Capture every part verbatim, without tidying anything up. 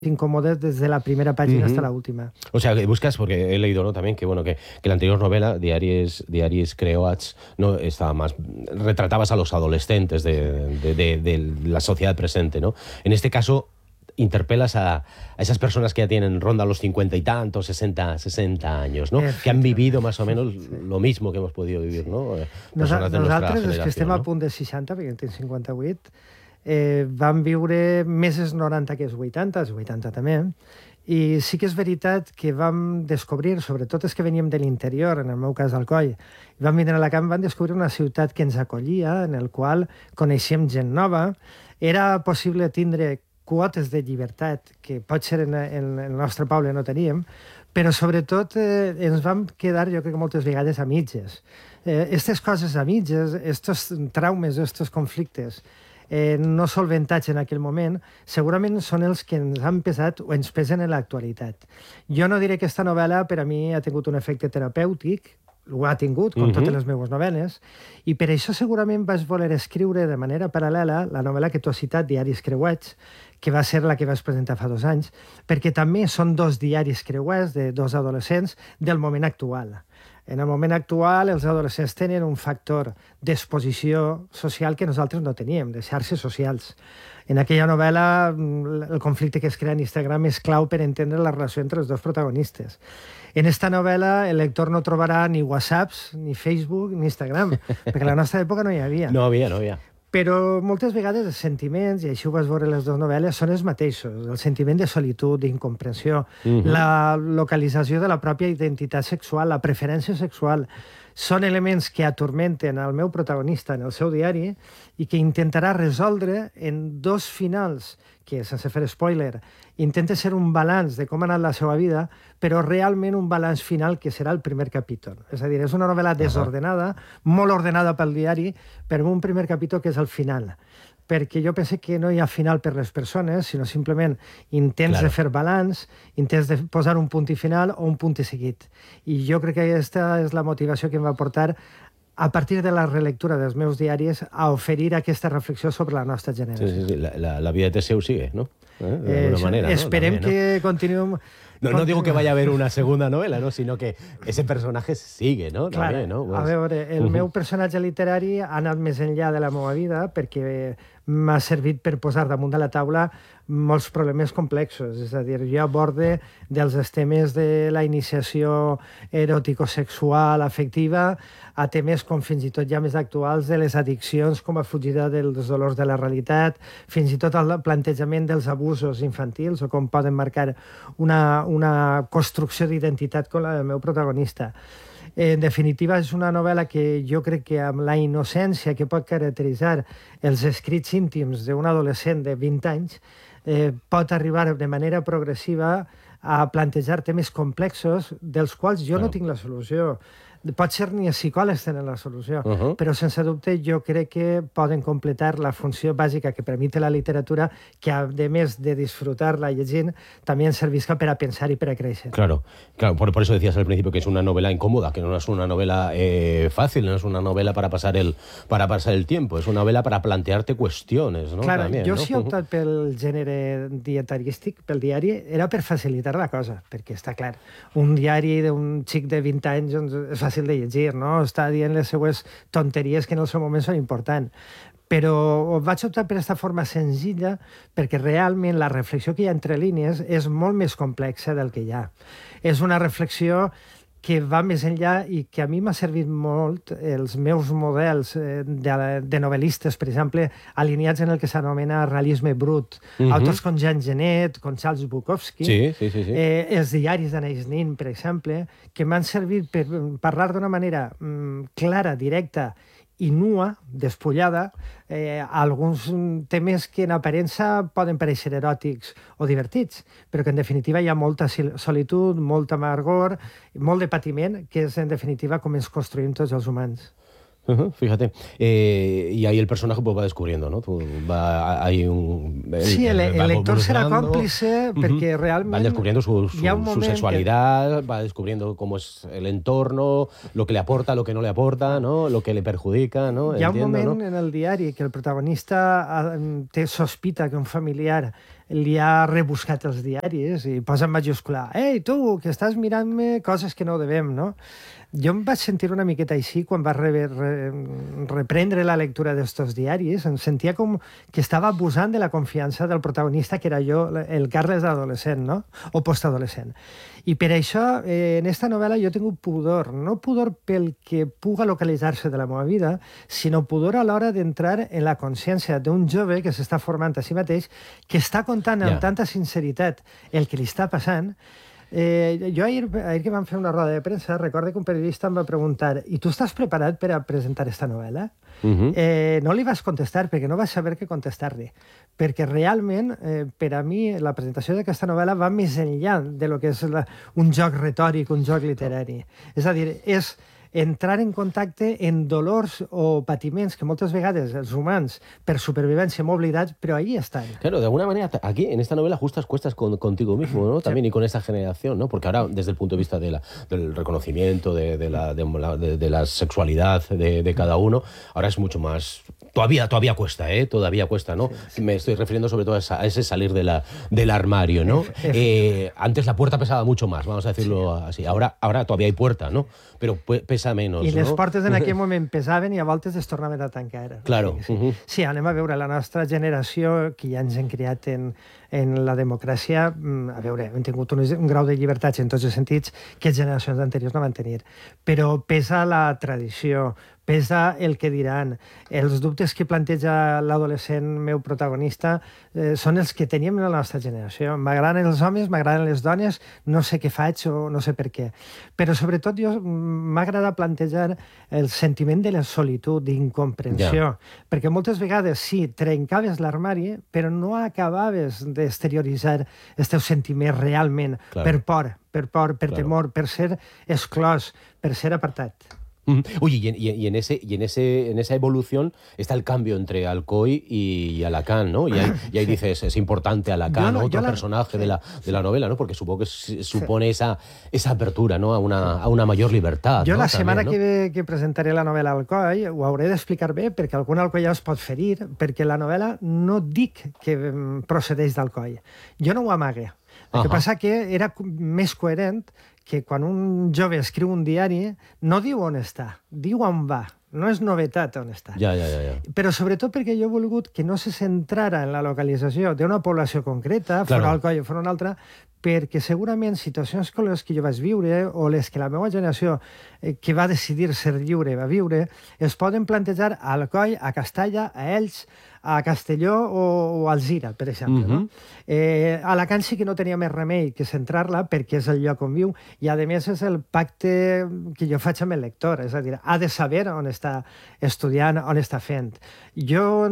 incómodas desde la primera página uh-huh. hasta la última. O sea, que buscas, porque he leído, ¿no?, también que bueno que, que la anterior novela, Diaris, Diaris Creuats, no estaba más, retratabas a los adolescentes de, de, de, de la sociedad presente, ¿no? En este caso interpelas a, a esas personas que ya tienen ronda los cincuenta y tantos, sesenta, sesenta años, ¿no? Que han vivido más o menos sí, sí. lo mismo que hemos podido vivir, ¿no? Personas Nosa, nosaltres, els que estem ¿no? a punt de seixanta, perquè en tinc cinquanta-vuit, eh, vam viure més els noranta que els vuitanta, els vuitanta també, i sí que és veritat que vam descobrir, sobretot els que veníem de l'interior, en el meu cas d'Alcoi, vam vindre a la camp, vam descobrir una ciutat que ens acollia, en el qual coneixíem gent nova, era possible tindre quotes de llibertat que potser en, en el nostre poble no teníem, però sobretot eh, ens vam quedar, jo crec que moltes vegades, a mitges. Aquestes eh, coses a mitges, aquests traumes, aquests conflictes, eh, no solventats en aquell moment, segurament són els que ens han pesat o ens pesen en l'actualitat. Jo no diré que aquesta novel·la per a mi ha tingut un efecte terapèutic, ho ha tingut, com uh-huh. totes les meves novel·les, i per això segurament vaig voler escriure de manera paral·lela la novel·la que tu has citat, Diaris Creuats, que va ser la que vas presentar fa dos anys, perquè també són dos diaris creuers de dos adolescents del moment actual. En el moment actual, els adolescents tenen un factor d'exposició social que nosaltres no teníem, de xarxes socials. En aquella novel·la, el conflicte que es crea en Instagram és clau per entendre la relació entre els dos protagonistes. En esta novel·la, el lector no trobarà ni WhatsApps, ni Facebook, ni Instagram, perquè a la nostra època no hi havia. No havia, no havia. Però moltes vegades els sentiments, i així ho vas veure en les dues novel·les, són els mateixos. El sentiment de solitud, d'incomprensió, uh-huh. la localització de la pròpia identitat sexual, la preferència sexual, són elements que atormenten el meu protagonista en el seu diari i que intentarà resoldre en dos finals, que, sense fer spoiler, intenta ser un balanç de com ha anat la seva vida, però realment un balanç final que serà el primer capítol. És a dir, és una novel·la desordenada, molt ordenada pel diari, però un primer capítol que és el final. Perquè jo penso que no hi ha final per les persones, sinó simplement intents claro. de fer balanç, intents de posar un punt i final o un punt i seguit. I jo crec que aquesta és la motivació que em va portar, a partir de la relectura dels meus diaris, a oferir aquesta reflexió sobre la nostra generació. Sí, sí, sí. La, la, la vida de Teseu sigue, ¿no? ¿Eh? De alguna eh, manera, esperem ¿no? También, que ¿no? continuem... No, no digo que vaya a haber una segunda novela, ¿no? Sino que ese personaje sigue, ¿no? Clar, També, no? Pues... a veure, el uh-huh. meu personatge literari ha anat més enllà de la meva vida perquè m'ha servit per posar damunt de la taula molts problemes complexos. És a dir, jo aborde dels temes de la iniciació eròtico-sexual, afectiva, a temes com fins i tot ja més actuals de les addiccions com a fugida dels dolors de la realitat, fins i tot el plantejament dels abusos infantils o com poden marcar una, una construcció d'identitat com la del meu protagonista. En definitiva, és una novel·la que jo crec que amb la innocència que pot caracteritzar els escrits íntims d'un adolescent de vint anys eh, pot arribar de manera progressiva a plantejar temes complexos dels quals jo no, no tinc la solució. Pot ser ni els psicòlegs tenen la solució, uh-huh. però sense dubte jo crec que poden completar la funció bàsica que permite la literatura, que a més de disfrutar-la llegint, també ens servisca per a pensar i per a créixer. Claro, claro, por, por eso decías al principio que es una novela incómoda, que no es una novela eh, fácil, no es una novela para pasar el, para pasar el tiempo, es una novela para plantearte cuestiones, ¿no? Claro, También, jo ¿no? si he optat pel gènere dietarístic, pel diari, era per facilitar la cosa, perquè està clar, un diari d'un xic de vint anys doncs, és fàcil de llegir, no? Està dient les seues tonteries que en el seu moment són importants. Però vaig optar per aquesta forma senzilla perquè realment la reflexió que hi ha entre línies és molt més complexa del que hi ha. És una reflexió que va més enllà i que a mi m'ha servit molt els meus models de, de novel·listes, per exemple, alineats en el que s'anomena realisme brut. Uh-huh. Autors com Jean Genet, com Charles Bukowski, sí, sí, sí, sí. Eh, els diaris d'Anais Nin, per exemple, que m'han servit per parlar d'una manera mm, clara, directa i nua, despullada, eh, alguns temes que en aparença poden parèixer eròtics o divertits, però que en definitiva hi ha molta solitud, molta amargor, molt de patiment, que és en definitiva com ens construïm tots els humans. Uh-huh, fíjate. Eh, y ahí el personaje pues va descubriendo, ¿no? Tú va, hay un, el, sí, el, el lector serà còmplice uh-huh. perquè realment... Va descubriendo su, su, su sexualidad, que... va descubriendo cómo es el entorno, lo que le aporta, lo que no le aporta, ¿no? Lo que le perjudica, ¿no? Hi ha un Entiendo, moment ¿no? en el diari que el protagonista té sospita que un familiar li ha rebuscat els diaris i posa en majúscula «Ei, tu, que estàs mirant-me coses que no devem», no? Jo em vaig sentir una miqueta així quan va re re reprendre la lectura d'estos diaris. Em sentia com que estava abusant de la confiança del protagonista, que era jo, el Carles adolescent, no? O postadolescent. I per això, eh, en esta novel·la jo he tingut pudor, no pudor pel que puga localitzar-se de la meva vida, sinó pudor a l'hora d'entrar en la consciència d'un jove que s'està formant a si mateix, que està contant amb yeah. tanta sinceritat el que li està passant. Eh, jo ahir, ahir que vam fer una roda de premsa, recordo que un periodista em va preguntar «I tu estàs preparat per a presentar esta novel·la?» Uh-huh. eh, no li vas contestar perquè no vas saber què contestar-li. Perquè realment, eh, per a mi, la presentació d'aquesta novel·la va més enllà de lo que és la, un joc retòric, un joc literari. És a dir, és entrar en contacte en dolors o patiments que moltes vegades els humans, per supervivència, hem oblidat, pero ahí están. Claro, de alguna manera, aquí, en esta novela, justas cuestas con, contigo mismo, ¿no? También, sí. Y con esta generación, ¿no? Porque ahora, desde el punto de vista de la, del reconocimiento, de, de, la, de, de, de la sexualidad de, de cada uno, ahora es mucho más... Todavía, todavía cuesta, ¿eh? Todavía cuesta, ¿no? Sí, sí. Me estoy refiriendo sobre todo a, esa, a ese salir de la, del armario, ¿no? Eh, antes la puerta pesaba mucho más, vamos a decirlo sí. así. Ahora, ahora todavía hay puerta, ¿no? Pero pesa menos, I no? les portes en aquell moment pesaven i a voltes es tornaven a tancar. Claro. Sí, uh-huh. sí, anem a veure, la nostra generació, que ja ens hem criat en, en la democràcia, a veure, hem tingut un, un grau de llibertats en tots els sentits que generacions anteriors no van tenir. Però pesa la tradició, pesa el que diran. Els dubtes que planteja l'adolescent meu protagonista eh, són els que teníem en la nostra generació. M'agraden els homes, m'agraden les dones, no sé què faig o no sé per què. Però sobretot jo m'agrada plantejar el sentiment de la solitud, d'incomprensió. Yeah. Perquè moltes vegades sí, trencaves l'armari, però no acabaves d'exterioritzar els teus sentiments realment, claro. per por, per por, per claro. temor, per ser exclòs, per ser apartat. Oye, y en, y en, ese, y en, ese, en esa evolución está el cambio entre Alcoy y Alacant, ¿no? Y ahí, y ahí dices, es importante Alacant, no, otro la... personaje sí. de, la, de la novela, ¿no? Porque supongo que supone sí. esa, esa apertura, ¿no? A una, a una mayor libertad. Jo ¿no? la setmana También, ¿no? que, que presentaré la novel·la Alcoy ho hauré d'explicar bé, perquè algun alcoià es pot ferir, perquè la novel·la no dic que procedeix d'Alcoy. Jo no ho amague. El que uh-huh. passa que era més coherent que quan un jove escriu un diari no diu on està, diu on va. No és novetat on està. Ja, ja, ja, ja. Però sobretot perquè jo he volgut que no se centrara en la localització d'una població concreta, claro. fora Alcoi o fora una altra, perquè segurament situacions com les que jo vaig viure o les que la meva generació eh, que va decidir ser lliure va viure, es poden plantejar a Alcoi, a Castalla, a Elx, a Castelló o, o a Alzira, per exemple. Uh-huh. no? eh, a Alacant sí que no tenia més remei que centrar-la perquè és el lloc on viu i, a més, és el pacte que jo faig amb el lector, és a dir, ha de saber on està estudiant, on està fent. Jo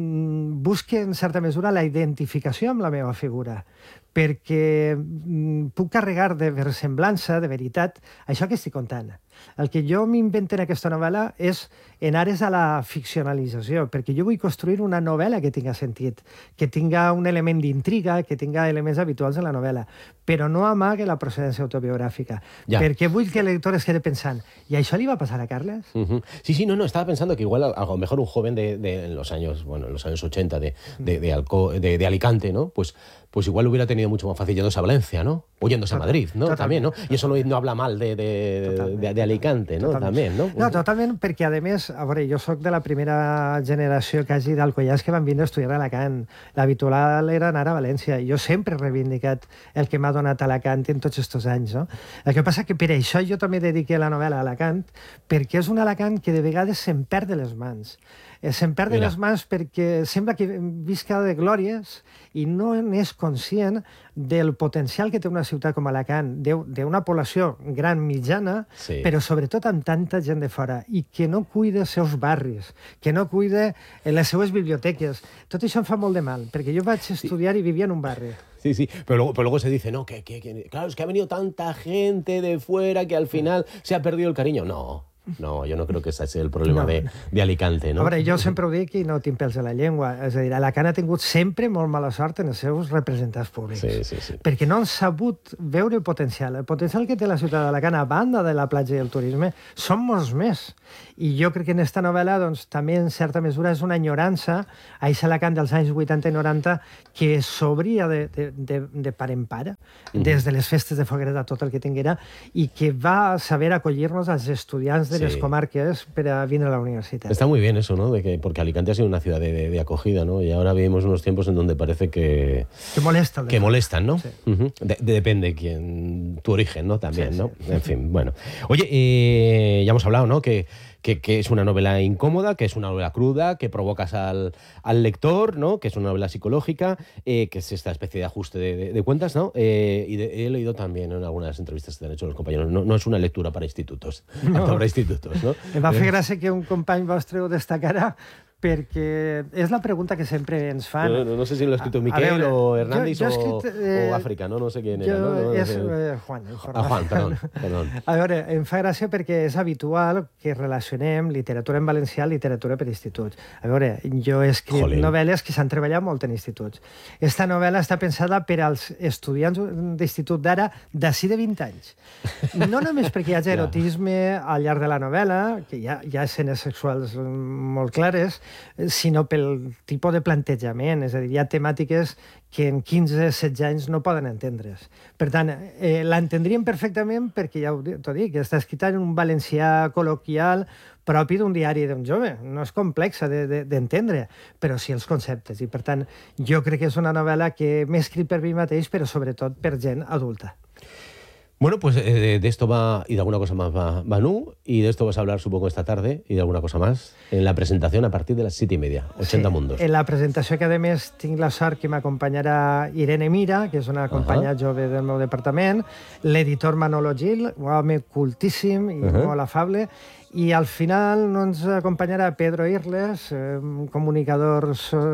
busco, en certa mesura, la identificació amb la meva figura, perquè puc carregar de versemblança, de veritat, això que estic contant. El que jo m'invento en aquesta novel·la és en ares a la ficcionalització, perquè jo vull construir una novel·la que tinga sentit, que tinga un element d'intriga, que tinga elements habituals en la novel·la, però no amague la procedència autobiogràfica, ja. perquè vull que el lector es quede pensant, ¿y això li va pasar a Carles? Uh-huh. Sí, sí, no, no, estaba pensando que igual a lo mejor un joven de, de en los años, bueno, en los años ochenta de, de, de, Alco, de, de Alicante, ¿no? Pues pues igual hubiera tenido mucho más fácil yéndose a Valencia, ¿no? O yéndose a Madrid, ¿no? Totalment. También, ¿no? Y eso no, no habla mal de, de, de, de Alicante, ¿no? Totalment. También, ¿no? No, totalment, perquè, a més, a veure, jo sóc de la primera generació quasi d'alcoians que van vindre a estudiar a Alacant. L'habitual era anar a València. Jo sempre he reivindicat el que m'ha donat Alacant en tots aquests anys, no? El que passa que per això jo també dediqué la novel·la a Alacant, perquè és un Alacant que de vegades se'n perd de les mans. Se'n perd de les mans perquè sembla que visca de glòries i no és conscient del potencial que té una ciutat com Alacant, d'una població gran mitjana, sí. però sobretot amb tanta gent de fora, i que no cuida els seus barris, que no cuida les seues biblioteques. Tot això em fa molt de mal, perquè jo vaig estudiar sí. i vivia en un barri. Sí, sí, pero luego, pero luego se dice, no, que, que, que claro, es que ha venido tanta gente de fuera que al final se ha perdido el cariño. No. No, jo no crec que sigui el problema no. de, de Alicante, no? A veure, jo sempre ho dic i no tinc pèls a la llengua. És a dir, Alacant ha tingut sempre molt mala sort en els seus representants públics. Sí, sí, sí. Perquè no han sabut veure el potencial. El potencial que té la ciutat d'Alacant, a banda de la platja i el turisme, són molts més. I jo crec que en esta novel·la, doncs, també en certa mesura és una enyorança a aquest Alacant dels anys vuitanta i noranta que s'obria de, de, de, de pare en pare, mm. des de les festes de foguereta, tot el que tinguera, i que va saber acollir-nos als estudiants de sí. les comarques per a vindre a la universitat. Está muy bien eso, ¿no? De que, porque Alicante ha sido una ciudad de, de, de acogida, ¿no? Y ahora vivimos unos tiempos en donde parece que... Que molestan. Que molestan, ¿no? Sí. Uh-huh. de, de, depende quién, tu origen, ¿no? También, sí, ¿no? Sí. En fin, bueno. Oye, eh, ya hemos hablado, ¿no? Que... Que, que es una novela incómoda, que es una novela cruda, que provocas al, al lector, ¿no? Que es una novela psicológica, eh, que es esta especie de ajuste de, de, de cuentas, ¿no? Eh, y de, he leído también en algunas entrevistas que te han hecho los compañeros, no, no es una lectura para institutos, no. para institutos, ¿no? Em va fer gràcia que un company vostre ho destacara, perquè és la pregunta que sempre ens fan. No, no, no sé si l'ha escrit Miquel veure, o Hernández jo, jo escrit, o, eh, o Àfrica, no? No sé quién era. Jo, no? No, és no sé. eh, Juan. Ah, Juan, perdón, perdón. A veure, em fa gràcia perquè és habitual que relacionem literatura en valencià amb literatura per instituts. A veure, jo he escrit Jolín. novel·les que s'han treballat molt en instituts. Esta novel·la està pensada per als estudiants d'institut d'ara d'ací de vint anys. No només perquè hi hagi erotisme al llarg de la novel·la, que hi ha, hi ha escenes sexuals molt clares, sinó pel tipus de plantejament. És a dir, hi ha temàtiques que en quinze setze anys no poden entendre's. Per tant, eh, l'entendríem perfectament perquè, ja t'ho dic, està escrita en un valencià col·loquial propi d'un diari d'un jove. No és complexa d'entendre, però sí els conceptes. I, per tant, jo crec que és una novel·la que m'he escrit per mi mateix, però sobretot per gent adulta. Bueno, pues eh, de esto va, y de alguna cosa más va Manu, y de esto vas a hablar supongo esta tarde, y de alguna cosa más, en la presentación a partir de las siete y media, ochenta sí, mundos. En la presentació, que a més tinc la sort que m'acompanyarà Irene Mira, que és una companya uh-huh. jove del meu departament, l'editor Manolo Gil, un home cultíssim i uh-huh. molt afable, i al final no ens acompanyarà Pedro Irles, eh, un comunicador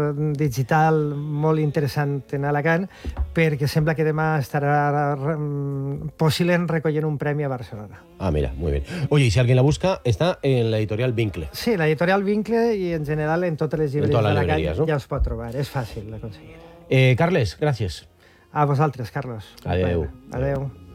digital molt interessant en Alacant, perquè sembla que demà estarà possible recollint un premi a Barcelona. Ah, mira, muy bien. Oye, y si alguien la busca, está en la editorial Vincle. Sí, la editorial Vincle i en general en totes les llibreries d'Alacant no? ja es pot trobar, és fàcil d'aconseguir. Eh, Carles, gràcies. A vosaltres, Carlos. Adeu. Adeu. Adeu.